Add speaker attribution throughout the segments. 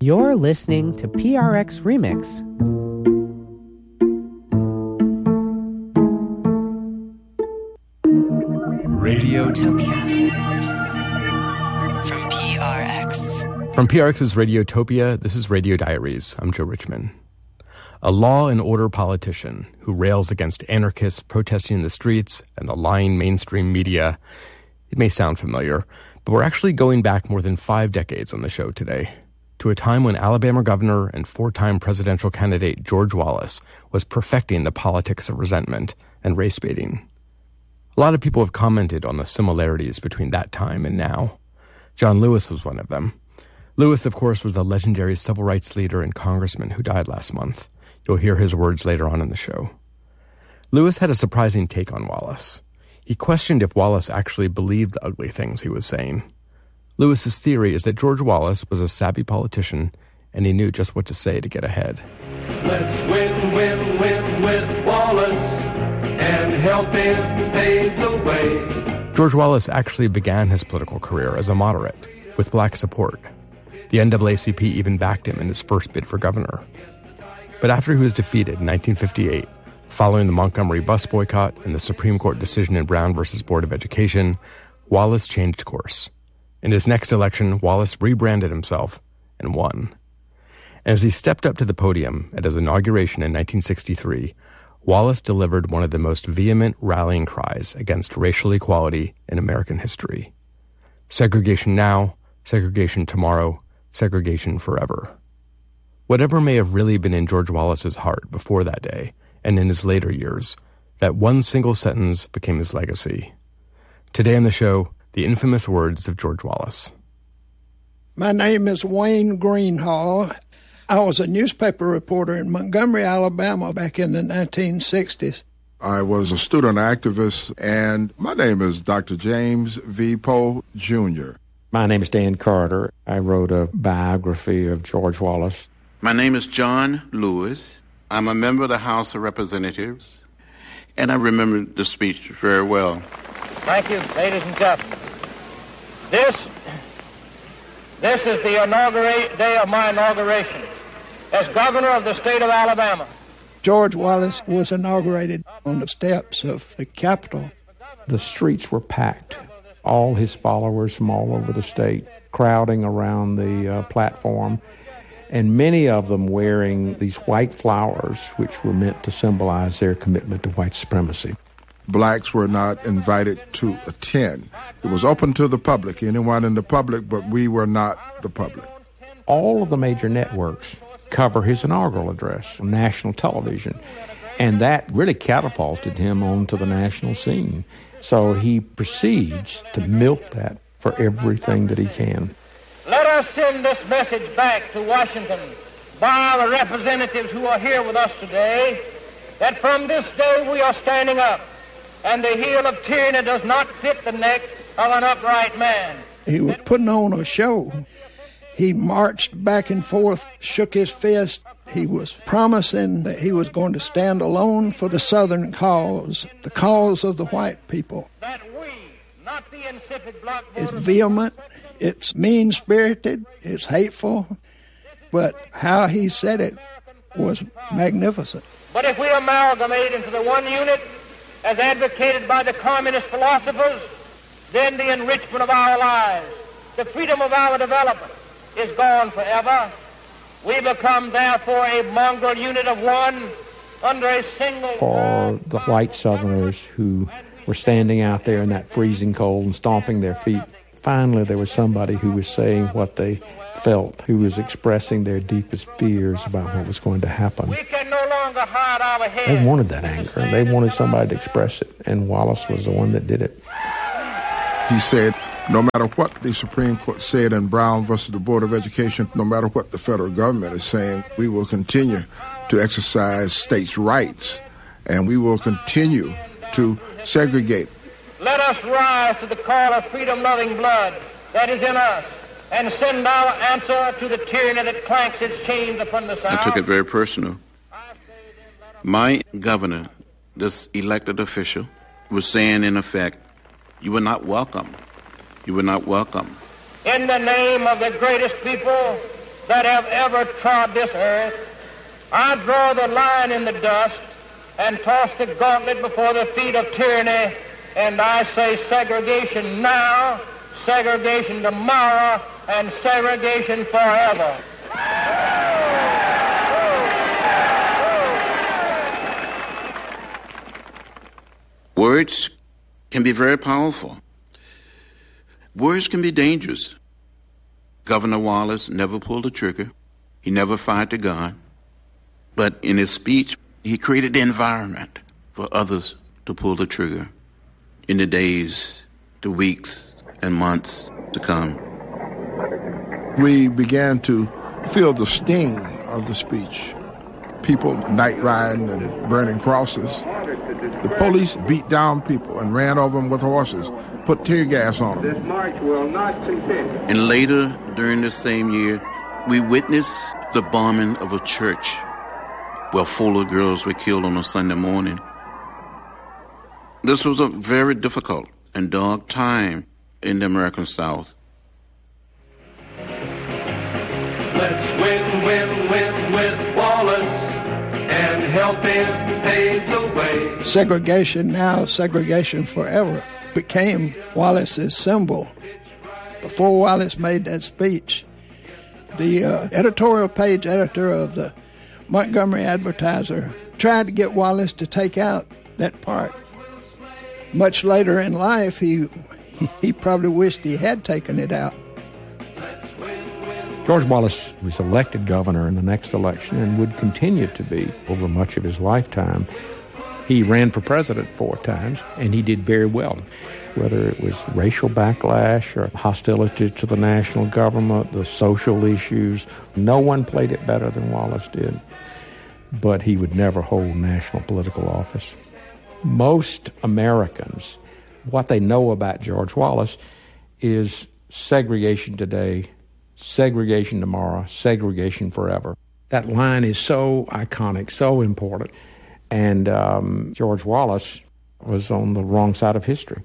Speaker 1: You're listening to PRX Remix.
Speaker 2: Radiotopia from PRX.
Speaker 3: From PRX's Radiotopia, this is Radio Diaries. I'm Joe Richman. A law and order politician who rails against anarchists protesting in the streets and the lying mainstream media. It may sound familiar, but we're actually going back more than 5 decades on the show today, to a time when Alabama governor and 4-time presidential candidate George Wallace was perfecting the politics of resentment and race baiting. A lot of people have commented on the similarities between that time and now. John Lewis was one of them. Lewis, of course, was the legendary civil rights leader and congressman who died last month. You'll hear his words later on in the show. Lewis had a surprising take on Wallace. He questioned if Wallace actually believed the ugly things he was saying. Lewis's theory is that George Wallace was a savvy politician and he knew just what to say to get ahead.
Speaker 4: Let's win with Wallace and help him pave the way.
Speaker 3: George Wallace actually began his political career as a moderate, with black support. The NAACP even backed him in his first bid for governor. But after he was defeated in 1958, following the Montgomery bus boycott and the Supreme Court decision in Brown versus Board of Education, Wallace changed course. In his next election, Wallace rebranded himself and won. And as he stepped up to the podium at his inauguration in 1963, Wallace delivered one of the most vehement rallying cries against racial equality in American history. Segregation now, segregation tomorrow, segregation forever. Whatever may have really been in George Wallace's heart before that day, and in his later years, that one single sentence became his legacy. Today on the show, the infamous words of George Wallace.
Speaker 5: My name is Wayne Greenhall. I was a newspaper reporter in Montgomery, Alabama back in the 1960s.
Speaker 6: I was a student activist, and my name is Dr. James V. Poe, Jr.
Speaker 7: My name is Dan Carter. I wrote a biography of George Wallace.
Speaker 8: My name is John Lewis. I'm a member of the House of Representatives, and I remember the speech very well.
Speaker 9: Thank you, ladies and gentlemen. This is the day of my inauguration as governor of the state of Alabama.
Speaker 5: George Wallace was inaugurated on the steps of the Capitol.
Speaker 7: The streets were packed. All his followers from all over the state crowding around the platform, and many of them wearing these white flowers, which were meant to symbolize their commitment to white supremacy.
Speaker 6: Blacks were not invited to attend. It was open to the public, anyone in the public, but we were not the public.
Speaker 7: All of the major networks cover his inaugural address on national television, and that really catapulted him onto the national scene. So he proceeds to milk that for everything that he can.
Speaker 9: Let us send this message back to Washington by our representatives who are here with us today, that from this day we are standing up, and the heel of tyranny does not fit the neck of an upright man.
Speaker 5: He was putting on a show. He marched back and forth, shook his fist. He was promising that he was going to stand alone for the Southern cause, the cause of the white people.
Speaker 9: That we, not the insipid block
Speaker 5: It's vehement, it's mean-spirited, it's hateful, but how he said it was magnificent.
Speaker 9: But if we amalgamate into the one unit, as advocated by the communist philosophers, then the enrichment of our lives, the freedom of our development, is gone forever. We become, therefore, a mongrel unit of one under a single...
Speaker 7: For the white Southerners who were standing out there in that freezing cold and stomping their feet, finally there was somebody who was saying what they felt, who was expressing their deepest fears about what was going to happen.
Speaker 9: We can no longer hide our heads.
Speaker 7: They wanted that anger. They wanted somebody to express it, and Wallace was the one that did it.
Speaker 6: He said, no matter what the Supreme Court said in Brown versus the Board of Education, no matter what the federal government is saying, we will continue to exercise states' rights, and we will continue to segregate.
Speaker 9: Let us rise to the call of freedom-loving blood that is in us, and send our answer to the tyranny that clanks its chains upon the South.
Speaker 8: I took it very personal. My governor, this elected official, was saying, in effect, you were not welcome. You were not welcome.
Speaker 9: In the name of the greatest people that have ever trod this earth. I draw the line in the dust and toss the gauntlet before the feet of tyranny, and I say segregation now, segregation tomorrow, and segregation forever.
Speaker 8: Words can be very powerful. Words can be dangerous. Governor Wallace never pulled a trigger. He never fired the gun. But in his speech, he created the environment for others to pull the trigger in the days, the weeks, and months to come.
Speaker 6: We began to feel the sting of the speech. People night riding and burning crosses. The police beat down people and ran over them with horses, put tear gas on them.
Speaker 4: This march will not continue.
Speaker 8: And later, during the same year, we witnessed the bombing of a church where 4 little girls were killed on a Sunday morning. This was a very difficult and dark time in the American South.
Speaker 4: Let's win with Wallace and help him pave the way.
Speaker 5: Segregation now, segregation forever became Wallace's symbol. Before Wallace made that speech, the editorial page editor of the Montgomery Advertiser tried to get Wallace to take out that part. Much later in life, he probably wished he had taken it out.
Speaker 7: George Wallace was elected governor in the next election and would continue to be over much of his lifetime. He ran for president 4 times, and he did very well. Whether it was racial backlash or hostility to the national government, the social issues, no one played it better than Wallace did. But he would never hold national political office. Most Americans, what they know about George Wallace is segregation today, segregation tomorrow, segregation forever. That line is so iconic, so important. And George Wallace was on the wrong side of history.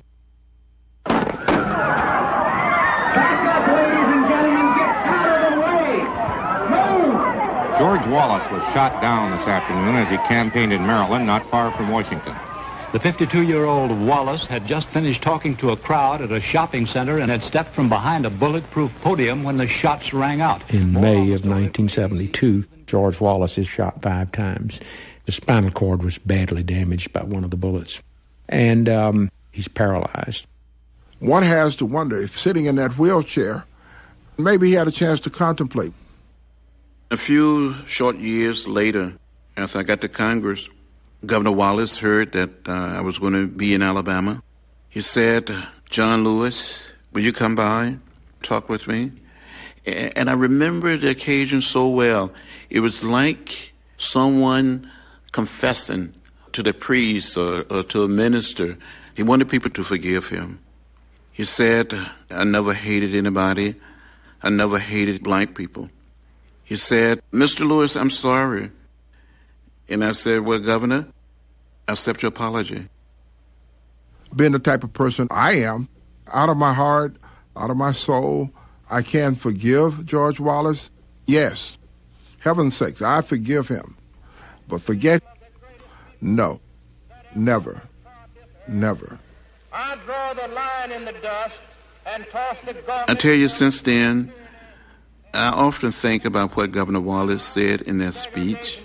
Speaker 10: George Wallace was shot down this afternoon as he campaigned in Maryland, not far from Washington.
Speaker 11: The 52-year-old Wallace had just finished talking to a crowd at a shopping center and had stepped from behind a bulletproof podium when the shots rang out.
Speaker 7: In May of 1972, George Wallace is shot 5 times. The spinal cord was badly damaged by one of the bullets, and he's paralyzed.
Speaker 6: One has to wonder if sitting in that wheelchair, maybe he had a chance to contemplate.
Speaker 8: A few short years later, after I got to Congress, Governor Wallace heard that I was going to be in Alabama. He said, "John Lewis, will you come by, talk with me?" And I remember the occasion so well. It was like someone confessing to the priest or to a minister. He wanted people to forgive him. He said, "I never hated anybody. I never hated black people." He said, "Mr. Lewis, I'm sorry." And I said, "Well, Governor, I accept your apology."
Speaker 6: Being the type of person I am, out of my heart, out of my soul, I can forgive George Wallace. Yes. Heaven's sakes, I forgive him. But forget? No. Never. Never.
Speaker 9: I draw the line in the dust and toss the gauntlet.
Speaker 8: I tell you, since then, I often think about what Governor Wallace said in that speech.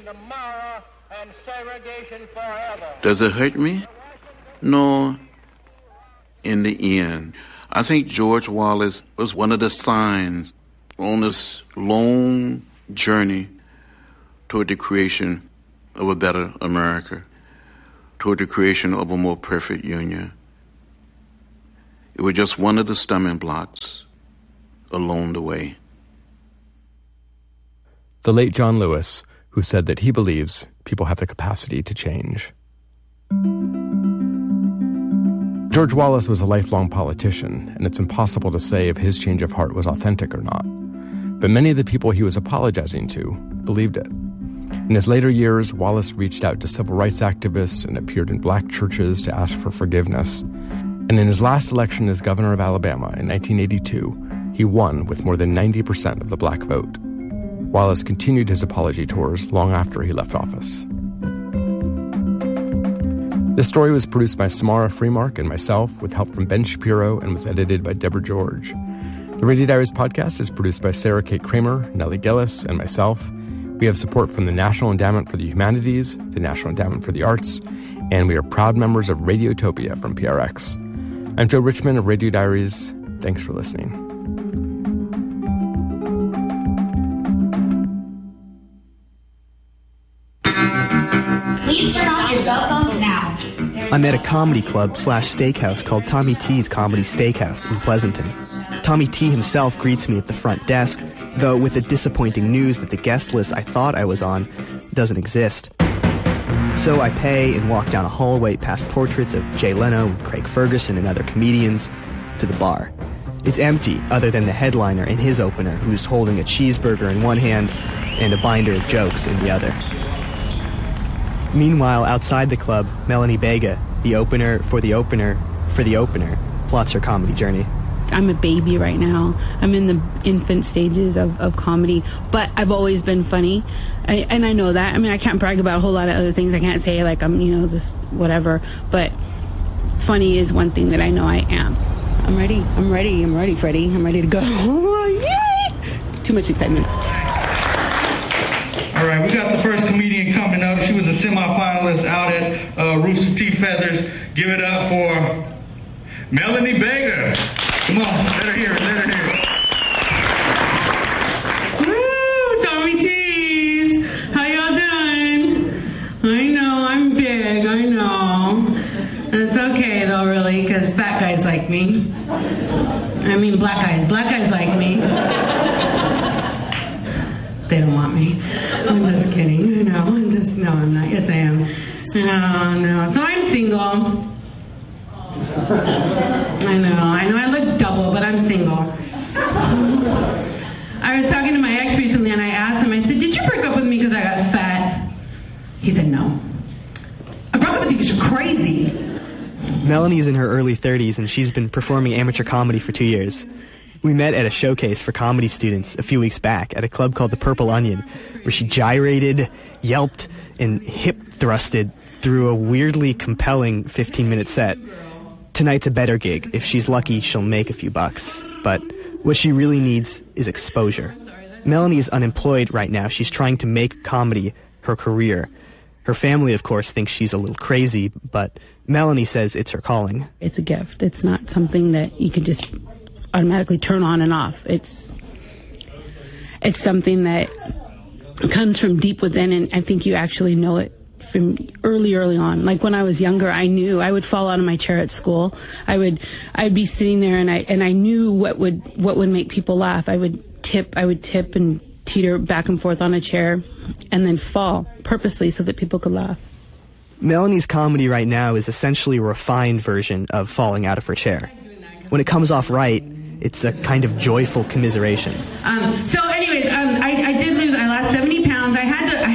Speaker 8: Does it hurt me? No. In the end, I think George Wallace was one of the signs on this long journey toward the creation of a better America, toward the creation of a more perfect union. It was just one of the stumbling blocks along the way.
Speaker 3: The late John Lewis, who said that he believes people have the capacity to change. George Wallace was a lifelong politician, and it's impossible to say if his change of heart was authentic or not. But many of the people he was apologizing to believed it. In his later years, Wallace reached out to civil rights activists and appeared in black churches to ask for forgiveness. And in his last election as governor of Alabama in 1982, he won with more than 90% of the black vote. Wallace continued his apology tours long after he left office. This story was produced by Samara Freemark and myself with help from Ben Shapiro and was edited by Deborah George. The Radio Diaries podcast is produced by Sarah Kate Kramer, Nellie Gillis, and myself. We have support from the National Endowment for the Humanities, the National Endowment for the Arts, and we are proud members of Radiotopia from PRX. I'm Joe Richman of Radio Diaries. Thanks for listening.
Speaker 12: Please turn off your cell phones now.
Speaker 13: I'm at a comedy club/steakhouse called Tommy T's Comedy Steakhouse in Pleasanton. Tommy T himself greets me at the front desk, though with the disappointing news that the guest list I thought I was on doesn't exist. So I pay and walk down a hallway past portraits of Jay Leno and Craig Ferguson and other comedians to the bar. It's empty other than the headliner and his opener, who's holding a cheeseburger in one hand and a binder of jokes in the other. Meanwhile, outside the club, Melanie Bega, the opener, plots her comedy journey.
Speaker 14: I'm a baby right now. I'm in the infant stages of comedy, but I've always been funny. And I know that. I mean, I can't brag about a whole lot of other things. I can't say, like, I'm, just whatever. But funny is one thing that I know I am. I'm ready, Freddie. I'm ready to go. Yay! Too much excitement.
Speaker 15: All right, we got the first comedian coming up. She was a semifinalist out at Rooster Teeth Feathers. Give it up for Melanie Bega. Come on, let her hear it.
Speaker 16: Woo, Tommy T's. How y'all doing? I know, I'm big, I know. It's okay though, really, because fat guys like me. I mean, black guys like me. They don't want me. I'm just kidding. No, I'm not. Yes, I am. No. So I'm single. I know. I look double, but I'm single. I was talking to my ex recently, and I asked him, I said, did you break up with me because I got fat? He said, no. I broke up with you because you're crazy.
Speaker 13: Melanie's in her early 30s, and she's been performing amateur comedy for 2 years. We met at a showcase for comedy students a few weeks back at a club called the Purple Onion, where she gyrated, yelped, and hip-thrusted through a weirdly compelling 15-minute set. Tonight's a better gig. If she's lucky, she'll make a few bucks. But what she really needs is exposure. Melanie is unemployed right now. She's trying to make comedy her career. Her family, of course, thinks she's a little crazy, but Melanie says it's her calling.
Speaker 14: It's a gift. It's not something that you can just automatically turn on and off. It's something that comes from deep within, and I think you actually know it from early on. Like when I was younger, I knew I would fall out of my chair at school. I'd be sitting there and I knew what would make people laugh. I would tip and teeter back and forth on a chair and then fall purposely so that people could laugh.
Speaker 13: Melanie's comedy right now is essentially a refined version of falling out of her chair. When it comes off right, it's a kind of joyful commiseration.
Speaker 16: So anyways, I did lose. I lost 70 pounds. I had to.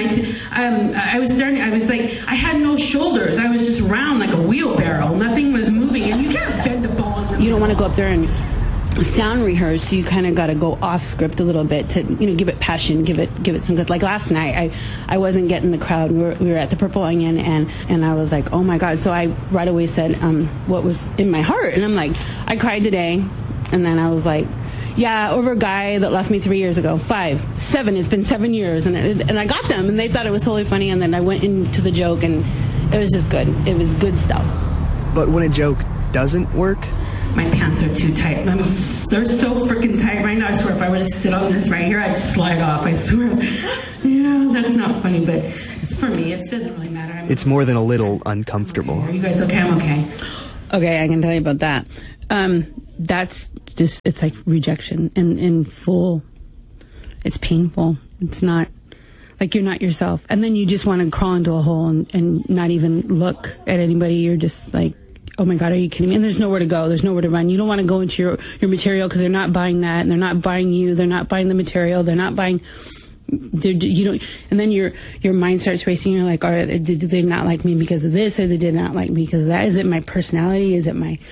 Speaker 16: I had no shoulders. I was just round like a wheelbarrow. Nothing was moving, and you can't bend a ball.
Speaker 14: You don't want to go up there and sound rehearse, so you kind of got to go off script a little bit to give it passion, give it some good. Like last night, I wasn't getting the crowd. We were at the Purple Onion, and I was like, oh my God. So I right away said what was in my heart, and I'm like, I cried today, and then I was like, yeah, over a guy that left me 3 years ago. 5, 7. It's been 7 years, and I got them, and they thought it was totally funny, and then I went into the joke, and it was just good. It was good stuff.
Speaker 13: But when a joke doesn't work,
Speaker 16: my pants are too tight. They're so freaking tight right now. I swear if I were to sit on this right here, I'd slide off. I swear. Yeah, that's not funny, but it's for me. It doesn't really matter.
Speaker 13: It's more than a little uncomfortable.
Speaker 16: Are you guys okay? I'm okay.
Speaker 14: Okay, I can tell you about that. That's just, it's like rejection and full. It's painful. It's not, like you're not yourself. And then you just want to crawl into a hole and not even look at anybody. You're just like, oh my God, are you kidding me? And there's nowhere to go. There's nowhere to run. You don't want to go into your material because they're not buying that, and they're not buying you. They're not buying the material. They're not buying, and then your mind starts racing. You're like, did they not like me because of this, or they did not like me because of that? Is it my personality? Is it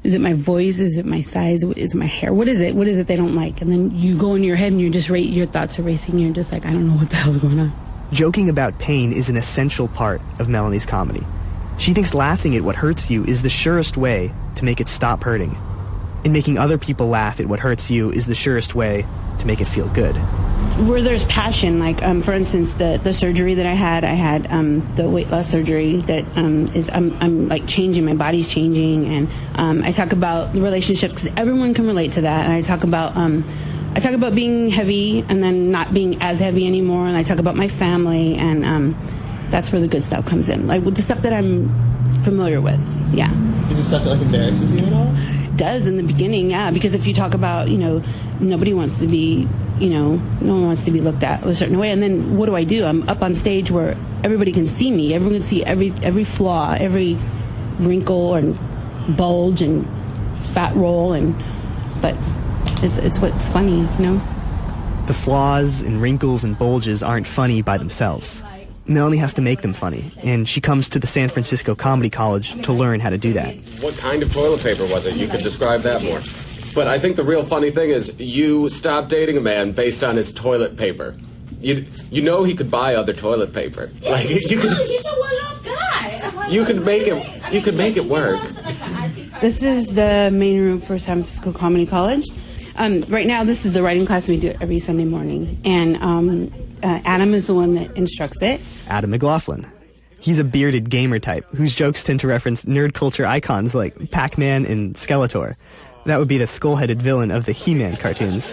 Speaker 14: Is it my voice? Is it my size? Is it my hair? What is it? What is it they don't like? And then you go into your head and your thoughts are racing. You're just like, I don't know what the hell's going on.
Speaker 13: Joking about pain is an essential part of Melanie's comedy. She thinks laughing at what hurts you is the surest way to make it stop hurting. And making other people laugh at what hurts you is the surest way to make it feel good.
Speaker 14: Where there's passion, like for instance, the surgery that I had the weight loss surgery that I'm like changing, my body's changing, and I talk about the relationships because everyone can relate to that. And I talk about being heavy and then not being as heavy anymore, and I talk about my family, and that's where the good stuff comes in, like with the stuff that I'm familiar with. Yeah.
Speaker 17: Is it stuff that like embarrasses you at all?
Speaker 14: It does in the beginning, yeah, because if you talk about, nobody wants to be. No one wants to be looked at a certain way. And then what do? I'm up on stage where everybody can see me. Everyone can see every flaw, every wrinkle and bulge and fat roll, but it's what's funny,
Speaker 13: The flaws and wrinkles and bulges aren't funny by themselves. Melanie has to make them funny, and she comes to the San Francisco Comedy College to learn how to do that.
Speaker 18: What kind of toilet paper was it? You could describe that more. But I think the real funny thing is you stopped dating a man based on his toilet paper. You know he could buy other toilet paper. Like you could.
Speaker 12: He's a one-off guy.
Speaker 18: You could make it. You could make it work.
Speaker 14: This is the main room for San Francisco Comedy College. Right now, this is the writing class. We do it every Sunday morning, and Adam is the one that instructs it.
Speaker 13: Adam McLaughlin. He's a bearded gamer type whose jokes tend to reference nerd culture icons like Pac-Man and Skeletor. That would be the skull-headed villain of the He-Man cartoons.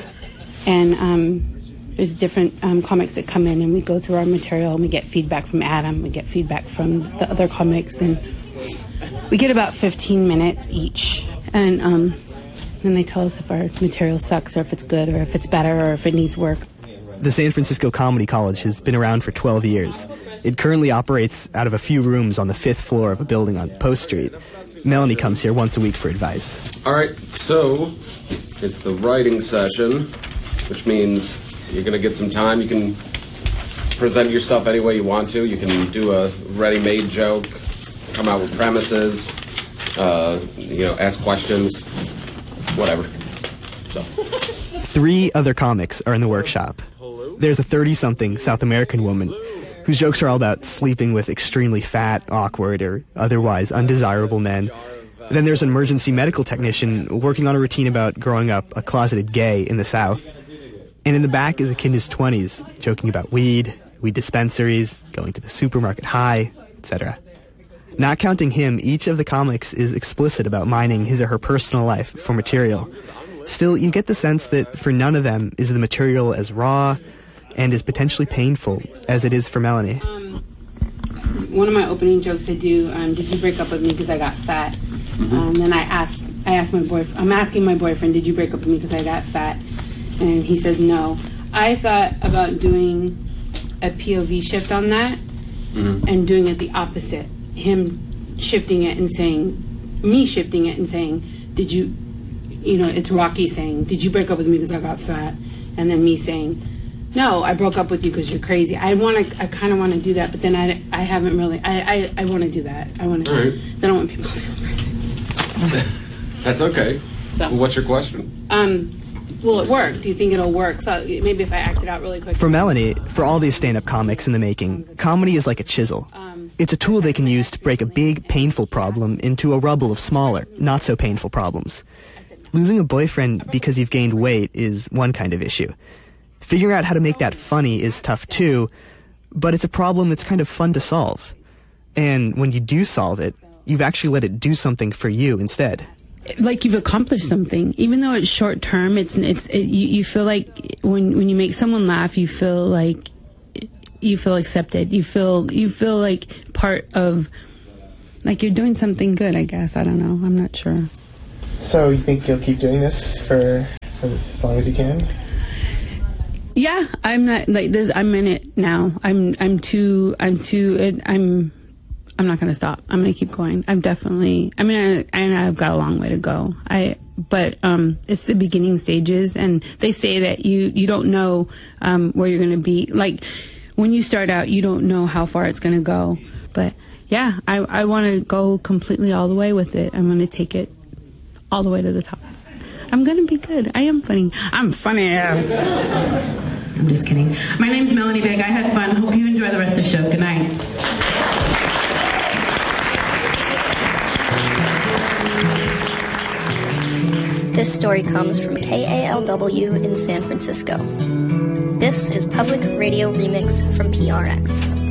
Speaker 14: And there's different comics that come in, and we go through our material, and we get feedback from Adam, we get feedback from the other comics, and we get about 15 minutes each. And then they tell us if our material sucks, or if it's good, or if it's better, or if it needs work.
Speaker 13: The San Francisco Comedy College has been around for 12 years. It currently operates out of a few rooms on the 5th floor of a building on Post Street. Melanie comes here once a week for advice.
Speaker 18: All right, so it's the writing session, which means you're going to get some time. You can present your stuff any way you want to. You can do a ready-made joke, come out with premises, ask questions, whatever. So.
Speaker 13: 3 other comics are in the workshop. There's a 30-something South American woman whose jokes are all about sleeping with extremely fat, awkward, or otherwise undesirable men. Then there's an emergency medical technician working on a routine about growing up a closeted gay in the South. And in the back is a kid in his 20s, joking about weed dispensaries, going to the supermarket high, etc. Not counting him, each of the comics is explicit about mining his or her personal life for material. Still, you get the sense that for none of them is the material as raw and as potentially painful as it is for Melanie.
Speaker 14: One of my opening jokes I do, did you break up with me because I got fat? Then I asked my boyfriend, I'm asking my boyfriend, did you break up with me because I got fat? And he says no. I thought about doing a POV shift on that and doing it the opposite. Him shifting it and saying, me shifting it and saying, did you, it's Rocky saying, did you break up with me because I got fat? And then me saying, no, I broke up with you because you're crazy. I kind of want to do that, but then I haven't really. I want to do that. I want to. Right. I don't want people to feel crazy.
Speaker 18: That's okay. So, what's your question?
Speaker 14: Will it work? Do you think it'll work? So maybe if I act it out really quick.
Speaker 13: For Melanie, for all these stand-up comics in the making, comedy is like a chisel. It's a tool they can use to break a big, painful problem into a rubble of smaller, not-so-painful problems. Losing a boyfriend because you've gained weight is one kind of issue. Figuring out how to make that funny is tough too, but it's a problem that's kind of fun to solve. And when you do solve it, you've actually let it do something for you instead.
Speaker 14: Like you've accomplished something, even though it's short term. You feel like when you make someone laugh, you feel accepted. You feel like part of, like you're doing something good. I guess I don't know. I'm not sure.
Speaker 17: So you think you'll keep doing this for as long as you can?
Speaker 14: Yeah, I'm not like this. I'm in it now. I'm not going to stop. I'm going to keep going. I've got a long way to go. But it's the beginning stages, and they say that you don't know where you're going to be. Like when you start out, you don't know how far it's going to go. But yeah, I want to go completely all the way with it. I'm going to take it all the way to the top. I'm going to be good. I am funny. I'm funny. I'm just kidding. My name's Melanie Begg. I had fun. Hope you enjoy the rest of the show. Good night.
Speaker 19: This story comes from KALW in San Francisco. This is Public Radio Remix from PRX.